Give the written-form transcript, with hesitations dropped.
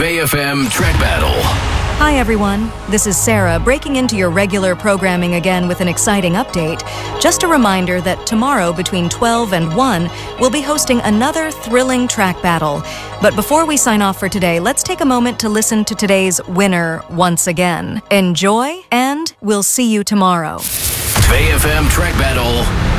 VFM Track Battle. Hi everyone, this is Sarah breaking into your regular programming again with an exciting update. Just a reminder that tomorrow between 12 and 1, we'll be hosting another thrilling track battle. But before we sign off for today, let's take a moment to listen to today's winner once again. Enjoy, and we'll see you tomorrow. VFM Track Battle.